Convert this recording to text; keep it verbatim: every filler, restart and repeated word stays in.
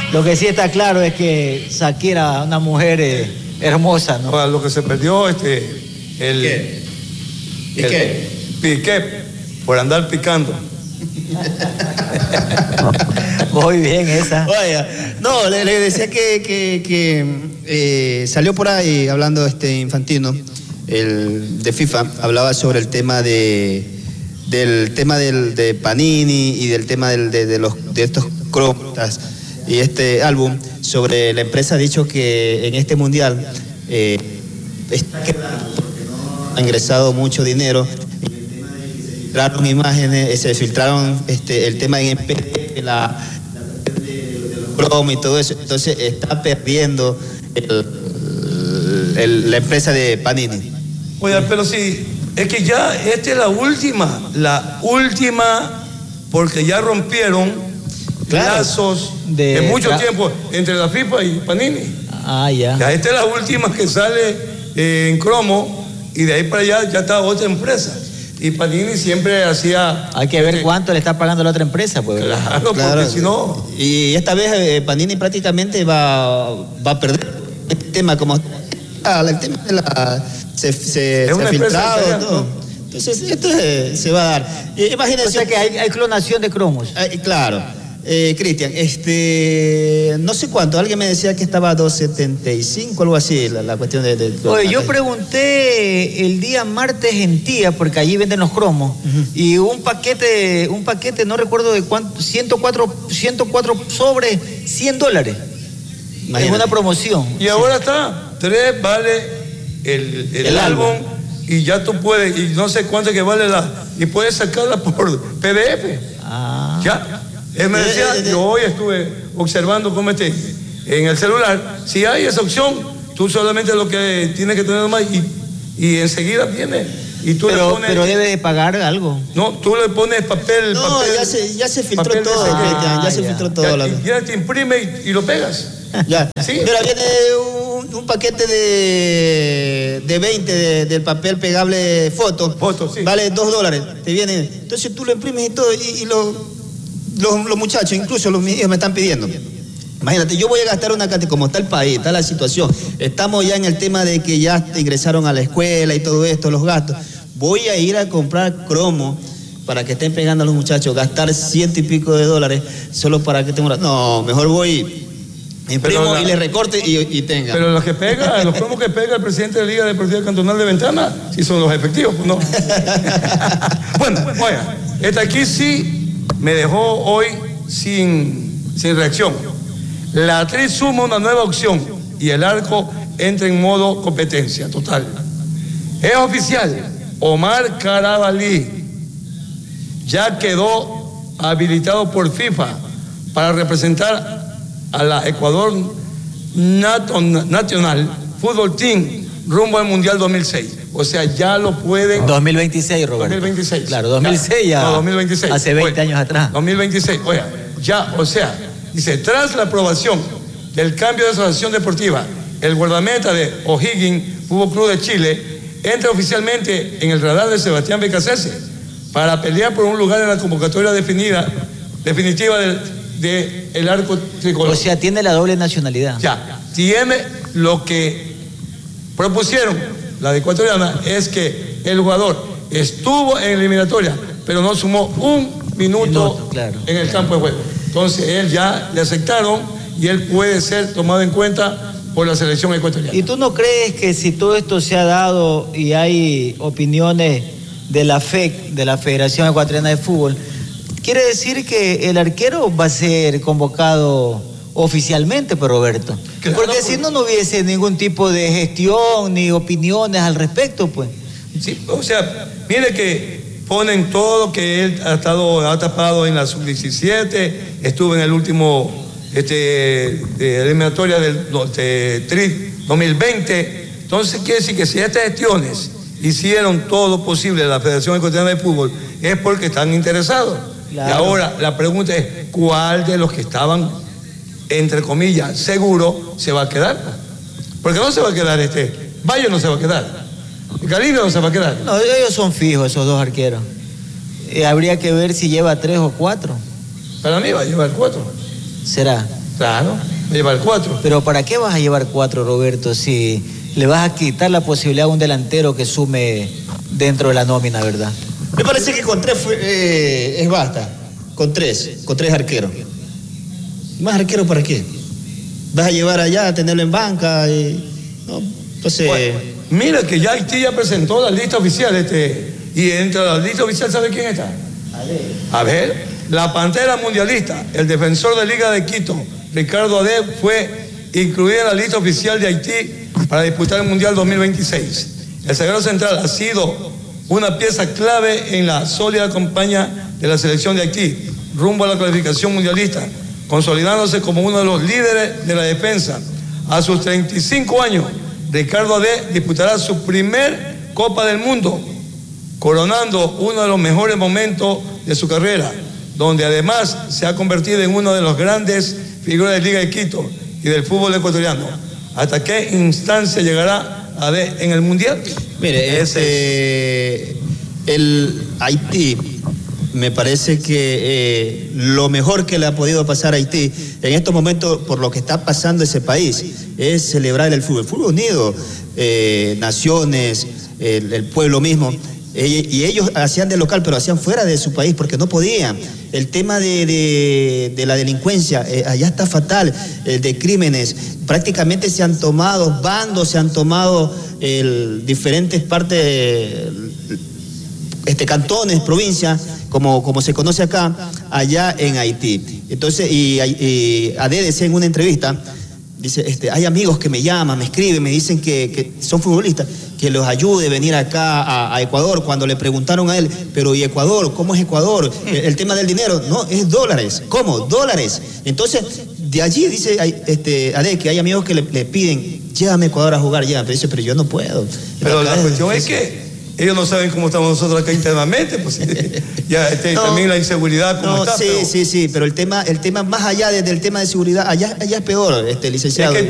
Lo que sí está claro es que Shakira, una mujer eh, hermosa, ¿no? Para lo que se perdió, este, el... ¿Qué? ¿Y el, qué? Piqué, por andar picando. Muy bien esa. Oiga, no, le, le decía que, que, que eh, salió por ahí hablando este Infantino, el de FIFA, hablaba sobre el tema de del tema del, de Panini y del tema del, de, de, los, de estos cromas y este álbum, sobre la empresa ha dicho que en este mundial eh, está quebrando porque no ha ingresado mucho dinero. Filtraron imágenes, se filtraron este, el tema en P D F, la, la de, de los cromos y todo eso, entonces está perdiendo el, el, la empresa de Panini. Oye, pero sí, es que ya esta es la última, la última, porque ya rompieron Claro. lazos De- de, mucho claro. tiempo entre la FIFA y Panini. Ah, ya. Ya esta es la última que sale eh, en cromo y de ahí para allá ya está otra empresa. Y Panini siempre hacía... Hay que ver este, cuánto le está pagando la otra empresa, pues. ¿verdad? Claro, Claro. porque si no... Y esta vez eh, Panini prácticamente va, va a perder el tema como ah, el tema de la se, se, Es se una ha empresa filtrado seria, todo. ¿no? Entonces esto eh, se va a dar. Eh, Imagínense. O sea que hay, hay clonación de cromos. Eh, claro, eh, Cristian, este, no sé cuánto, alguien me decía que estaba a dos setenta y cinco, algo así, la, la cuestión de... de Oye, yo pregunté el día martes en Tía, porque allí venden los cromos, Ujú. y un paquete, un paquete, no recuerdo de cuánto, ciento cuatro, ciento cuatro sobres, cien dólares. Es Imagínate. una promoción. Y ahora está, tres vale el, el, El álbum, álbum. y ya tú puedes, y no sé cuánto que vale la, y puedes sacarla por P D F. Ah. Ya. Él me Eh, decía, eh, eh, yo hoy estuve observando cómo este, en el celular, si hay esa opción, tú solamente lo que tienes que tener más y, y enseguida viene. Y tú le Pero, pones, pero debe de pagar algo. no, tú le pones papel, No, papel. ya se, ya se filtró papel de todo, ese que- Cristian, ya se ya. filtró ya, todo. la- y ya te imprime y, y lo pegas. Ya. Sí. Mira, viene un, un paquete de, de veinte de- del papel pegable foto. Foto, sí. Vale dos dólares. Te viene. Entonces tú lo imprimes y todo. Y, y lo- los, los muchachos, incluso los míos, me están pidiendo. Imagínate, yo voy a gastar una cantidad, como está el país, está la situación. Estamos ya en el tema de que ya ingresaron a la escuela y todo esto, los gastos. Voy a ir a comprar cromo para que estén pegando a los muchachos, gastar ciento y pico de dólares solo para que tenga una... No, mejor voy, imprimo Pero la- y le recorte y, y tenga. Pero los que pega, los cromos que pega el presidente de la Liga Deportiva Cantonal de Ventana, sí son los efectivos, pues no. Bueno, oiga, esta aquí sí me dejó hoy sin, sin reacción. La actriz suma una nueva opción y el arco entra en modo competencia total. Es oficial, Omar Carabalí ya quedó habilitado por FIFA para representar a la Ecuador Naton- National Football Team rumbo al Mundial dos mil seis. O sea, ya lo pueden... dos mil veintiséis, Roberto. dos mil veintiséis. Claro, dos mil seis ya. No, dos mil veintiséis. Hace veinte Oye, años atrás. dos mil veintiséis. Oiga, ya, o sea, dice, tras la aprobación del cambio de asociación deportiva, el guardameta de O'Higgins Fútbol Club de Chile entra oficialmente en el radar de Sebastián Becasese para pelear por un lugar en la convocatoria definida, definitiva del de el arco tricolor. O sea, tiene la doble nacionalidad. Ya, tiene lo que propusieron la de ecuatoriana es que el jugador estuvo en eliminatoria, pero no sumó un minuto, Minuto, claro. en el campo de juego. Entonces él ya le aceptaron y él puede ser tomado en cuenta por la selección ecuatoriana. ¿Y tú no crees que si todo esto se ha dado y hay opiniones de la F E C, de la Federación Ecuatoriana de Fútbol, quiere decir que el arquero va a ser convocado oficialmente, pues, Roberto? Claro, Porque pues. si no, no hubiese ningún tipo de gestión ni opiniones al respecto, pues. Sí, o sea, mire que ponen todo que él ha estado, ha tapado en la sub diecisiete, estuvo en el último este, de eliminatoria del de, Tri dos mil veinte. Entonces quiere decir que si estas gestiones hicieron todo posible la Federación Ecuatoriana de Fútbol es porque están interesados. Claro. Y ahora la pregunta es, ¿cuál de los que estaban, entre comillas, seguro se va a quedar? Porque no se va a quedar este, Bayo no se va a quedar, Galindo no se va a quedar. No, ellos son fijos, esos dos arqueros. Eh, habría que ver si lleva tres o cuatro. Para mí va a llevar cuatro. Será. Claro, va a llevar cuatro. Pero ¿para qué vas a llevar cuatro, Roberto, si le vas a quitar la posibilidad a un delantero que sume dentro de la nómina, verdad? Me parece que con tres fue, eh, es basta. Con tres, con tres arqueros. ¿Más arqueros para qué? Vas a llevar allá a tenerlo en banca y... No, entonces... Bueno, mira que ya Haití ya presentó la lista oficial, este, y entre la lista oficial, ¿sabe quién está? A ver. A ver, la Pantera Mundialista, el defensor de Liga de Quito, Ricardo Ade, fue incluida en la lista oficial de Haití para disputar el Mundial dos mil veintiséis. El zaguero central ha sido una pieza clave en la sólida campaña de la selección de Haití, rumbo a la clasificación mundialista, consolidándose como uno de los líderes de la defensa. A sus treinta y cinco años, Ricardo Ade disputará su primer Copa del Mundo, coronando uno de los mejores momentos de su carrera, donde además se ha convertido en uno de los grandes figuras de Liga de Quito y del fútbol ecuatoriano. ¿Hasta qué instancia llegará Ade en el Mundial? Mire, este, el Haití, me parece que eh, lo mejor que le ha podido pasar a Haití en estos momentos, por lo que está pasando ese país, es celebrar el fútbol. El fútbol unido, eh, naciones, el, el pueblo mismo. Y ellos hacían de local, pero hacían fuera de su país porque no podían. El tema de, de, de la delincuencia, eh, allá está fatal, el de crímenes. Prácticamente se han tomado bandos, se han tomado el, diferentes partes, este, cantones, provincias, como, como se conoce acá, allá en Haití. Entonces, y, y Ade decía en una entrevista, dice, este, hay amigos que me llaman, me escriben, me dicen que, que son futbolistas, que los ayude a venir acá a, a Ecuador. Cuando le preguntaron a él, pero ¿y Ecuador? ¿Cómo es Ecuador? El, el tema del dinero, no, es dólares. ¿Cómo? Dólares. Entonces, de allí dice este, Ade, que hay amigos que le, le piden, llévame a Ecuador a jugar ya. Pero dice, pero yo no puedo. Pero la cuestión es que ellos no saben cómo estamos nosotros acá internamente, pues ya este, no, también la inseguridad como no, está. Sí, pero... sí, sí, pero el tema, el tema más allá de, del tema de seguridad, allá, allá es peor, este licenciado. Es que